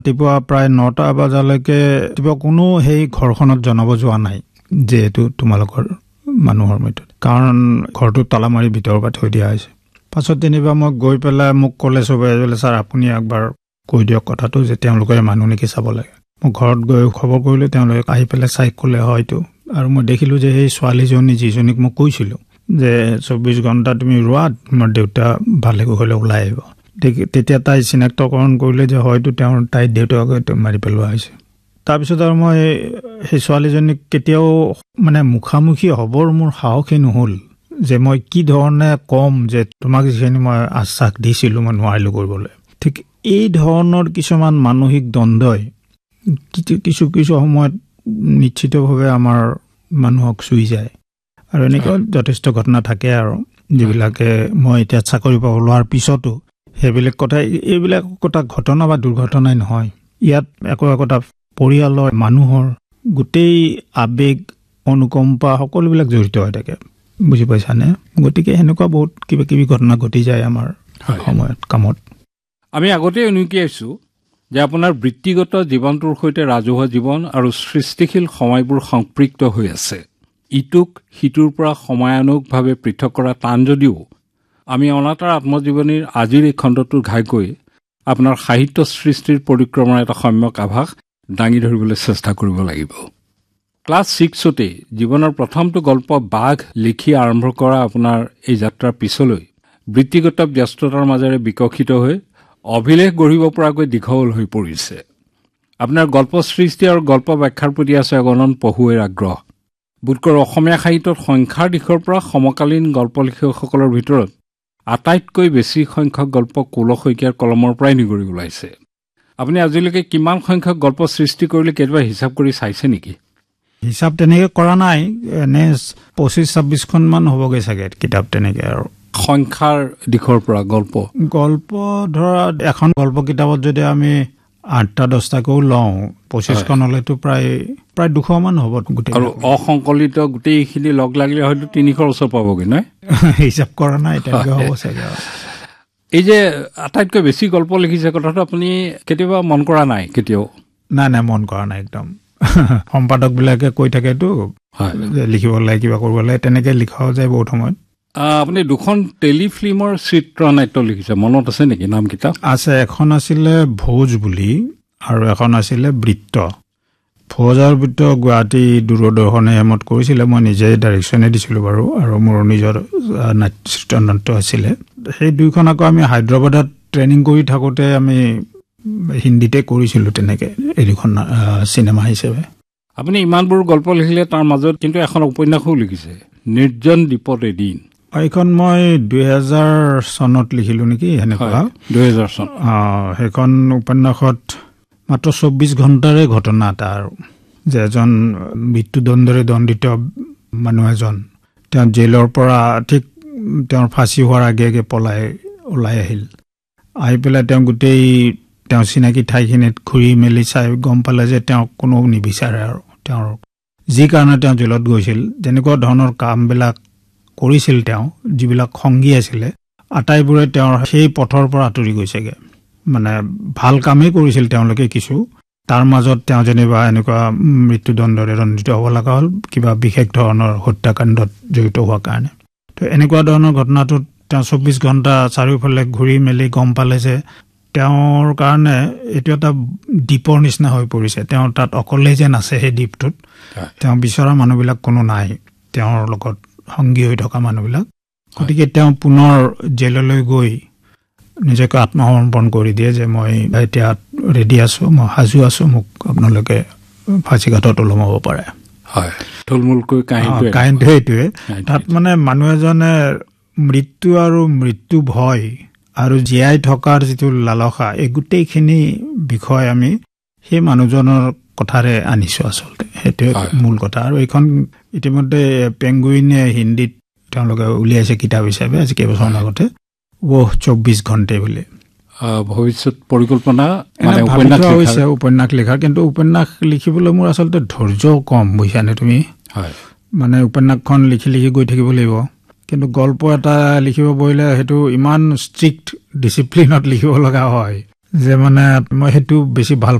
ৰাতিপুৱা প্ৰায় 9টা বজালৈকে কোনো সেই ঘৰখনত জনাব যোৱা নাই যে এইটো তোমালোকৰ মানুহৰ মৃত্যু, কাৰণ ঘৰটো তালা মাৰি ভিতৰৰ পৰা থৈ দিয়া হৈছে। পাছত যেনিবা মই গৈ পেলাই মোক ক'লে চবে, ছাৰ আপুনি একবাৰ কৈ দিয়ক কথাটো যে তেওঁলোকে মানুহ নেকি চাব লাগে। মই ঘৰত গৈ খবৰ কৰিলোঁ, তেওঁলোকে আহি পেলাই চাই ক'লে হয়তো। আৰু মই দেখিলোঁ যে সেই ছোৱালীজনী যিজনীক মই কৈছিলোঁ যে 24 ঘণ্টা তুমি ৰোৱা, তোমাৰ দেউতা ভালে কুশলে ওলাই আহিব, তেতিয়া তাই চিনাক্তকৰণ কৰিলে যে হয়তো তাইৰ দেউতাকে মাৰি পেলোৱা হৈছে। তাৰপিছত আৰু মই সেই ছোৱালীজনীক কেতিয়াও মানে মুখামুখি হ'বৰ মোৰ সাহসেই নহ'ল যে মই কি ধৰণে ক'ম যে তোমাক যিখিনি মই আশ্বাস দিছিলোঁ মই নোৱাৰিলোঁ কৰিবলৈ। ঠিক এই ধৰণৰ কিছুমান মানসিক দ্বন্দ্বই কিছু সময়ত নিশ্চিতভাৱে আমাৰ মানুহক চুই যায়। আৰু এনেকুৱা যথেষ্ট ঘটনা থাকে আৰু যিবিলাকে মই এতিয়া চাকৰি পাব লোৱাৰ পিছতো এইবিলাক কথা ঘটনা বা দুৰ্ঘটনাই নহয়, ইয়াত একোটা পৰিয়ালৰ মানুহৰ গোটেই আৱেগ অনুকম্পা সকলোবিলাক জড়িত হৈ থাকে, বুজি পাইছানে? গতিকে সেনেকুৱা বহুত কিবা কিবি ঘটনা ঘটি যায় আমাৰ সময়ত কামত। আমি আগতে উনুকি আছোঁ যে আপোনাৰ বৃত্তিগত জীৱনটোৰ সৈতে ৰাজহুৱা জীৱন আৰু সৃষ্টিশীল সময়বোৰ সম্পৃক্ত হৈ আছে। ইটোক সিটোৰ পৰা সময়ানুকভাৱে পৃথক কৰা টান যদিও আমি অনাতাঁৰ আত্মজীৱনীৰ আজিৰ এই খণ্ডটোৰ ঘাইকৈ আপোনাৰ সাহিত্য সৃষ্টিৰ পৰিক্ৰমাৰ এটা সম্যক আভাস দাঙি ধৰিবলৈ চেষ্টা কৰিব লাগিব। ক্লাছ 6তে জীৱনৰ প্ৰথমটো গল্প বাঘ লিখি আৰম্ভ কৰা আপোনাৰ এই যাত্ৰাৰ পিছলৈ বৃত্তিগত ব্যস্ততাৰ মাজেৰে বিকশিত হৈ অভিলেখ গঢ়িব পৰাকৈ দীঘল হৈ পৰিছে। আপোনাৰ গল্প সৃষ্টি আৰু গল্প ব্যাখ্যাৰ প্ৰতি আছে অগণন পঢ়ুৱৈৰ আগ্ৰহ। বোধকৰো অসমীয়া সাহিত্যত সংখ্যাৰ দিশৰ পৰা সমকালীন গল্প লেখকসকলৰ ভিতৰত আটাইতকৈ বেছি সংখ্যক গল্প কুল শইকীয়াৰ কলমৰ পৰাই নিগৰি ওলাইছে। আপুনি আজিলৈকে কিমান সংখ্যক গল্প সৃষ্টি কৰিলে কেতিয়াবা হিচাপ কৰি চাইছে নেকি? হিচাপ তেনেকৈ কৰা নাই, এনে 25-26খন মান হ'বগৈ চাগে কিতাপ তেনেকৈ। আৰু সংখ্যাৰ দিশৰ পৰা গল্প ধৰা এখন গল্প কিতাপত যদি আমি 8টা-10টাকেও লওঁ, 25খন হ'লেতো প্ৰায় 200 মান হ'ব গোটেই। আৰু অসংকলিত গোটেইখিনি লগ লাগিলে হয়তো 300 ওচৰ পাবগৈ, নহয়? হিচাপ কৰা নাই, তেনেকৈ হ'ব চাগে। এই যে আটাইতকৈ বেছি গল্প লিখিছে কথাটো আপুনি কেতিয়াবা মন কৰা নাই? কেতিয়াও নাই মন কৰা নাই একদম। সম্পাদকবিলাকে কৈ থাকেতো যে লিখিব লাগে, কিবা কৰিব লাগে, তেনেকৈ লিখাও যায় বহুত সময়ত। আপুনি 2খন টেলিফিল্মৰ চিত্ৰনাট্য লিখিছে, মনত আছে নেকি নামকেইটা? আছে, এখন আছিলে ভোজ বুলি আৰু এখন আছিলে বৃত্ত। ভোজ আৰু বৃত্ত গুৱাহাটী দূৰদৰ্শনে হেমত কৰিছিলে, মই নিজে ডাইৰেকশ্যনে দিছিলোঁ বাৰু, আৰু মোৰ নিজৰ চিত্ৰনাট্য আছিলে। সেই 2খন আকৌ আমি হায়দৰাবাদত ট্ৰেইনিং কৰি থাকোঁতে আমি হিন্দীতে কৰিছিলোঁ তেনেকৈ এই 2খন চিনেমা হিচাপে। আপুনি ইমানবোৰ গল্প লিখিলে, তাৰ মাজত কিন্তু এখন উপন্যাসো লিখিছে, নিৰ্জন দ্বীপত এদিন। এইখন মই 2000 চনত লিখিলোঁ নেকি, সেনেকুৱা 2000 চন। সেইখন উপন্যাসত মাত্ৰ 24 ঘণ্টাৰে ঘটনা এটা, আৰু যে এজন মৃত্যুদণ্ডৰে দণ্ডিত মানুহ এজন, তেওঁ জেলৰ পৰা ঠিক তেওঁৰ ফাঁচি হোৱাৰ আগে আগে ওলাই আহি পেলাই তেওঁ চিনাকি ঠাইখিনিত ঘূৰি মেলি চাই গম পালে যে তেওঁক কোনো নিবিচাৰে, আৰু তেওঁৰ যি কাৰণে তেওঁ জেলত গৈছিল, যেনেকুৱা ধৰণৰ কামবিলাক কৰিছিল, তেওঁ যিবিলাক সংগী আছিলে আটাইবোৰে তেওঁৰ সেই পথৰ পৰা আঁতৰি গৈছেগৈ। মানে ভাল কামেই কৰিছিল তেওঁলোকে কিছু, তাৰ মাজত তেওঁ যেনিবা এনেকুৱা মৃত্যুদণ্ডৰে দণ্ডিত হ'ব লগা হ'ল, কিবা বিশেষ ধৰণৰ হত্যাকাণ্ডত জড়িত হোৱাৰ কাৰণে। তো এনেকুৱা ধৰণৰ ঘটনাটোত তেওঁ 24 ঘণ্টা চাৰিওফালে ঘূৰি মেলি গম পালে যে তেওঁৰ কাৰণে এইটো এটা দ্বীপৰ নিচিনা হৈ পৰিছে। তেওঁ তাত অকলেই যেন আছে সেই দ্বীপটোত, তেওঁ বিচৰা মানুহবিলাক কোনো নাই, তেওঁৰ লগত সংগী হৈ থকা মানুহবিলাক। গতিকে তেওঁ পুনৰ জেললৈ গৈ নিজকে আত্মসমৰ্পণ কৰি দিয়ে যে মই এতিয়া ৰেডি আছোঁ, মই সাজু আছোঁ, মোক আপোনালোকে ফাঁচীঘাটত ওলমাব পাৰে। থুলমূলকৈ কাহিনীটো সেইটোৱে। তাত মানে মানুহ এজনে মৃত্যু আৰু মৃত্যু ভয় আৰু জীয়াই থকাৰ যিটো লালসা, এই গোটেইখিনি বিষয় আমি সেই মানুহজনৰ কথাৰে আনিছোঁ আচলতে, সেইটোৱে মূল কথা। আৰু এইখন ইতিমধ্যে পেংগুইনে হিন্দীত তেওঁলোকে উলিয়াইছে কিতাপ হিচাপে আজি কেইবছৰমান আগতে, 24 ঘণ্টা বুলি। ভৱিষ্যত পৰিকল্পনা হৈছে উপন্যাস লিখাৰ, কিন্তু উপন্যাস লিখিবলৈ মোৰ আচলতে ধৈৰ্য কম, বুজিছানে তুমি? মানে উপন্যাসখন লিখি গৈ থাকিব লাগিব, কিন্তু গল্প এটা লিখিব বহিলে সেইটো ইমান ষ্ট্ৰিক্ট ডিচিপ্লিনত লিখিব লগা হয় যে মানে মই সেইটো বেছি ভাল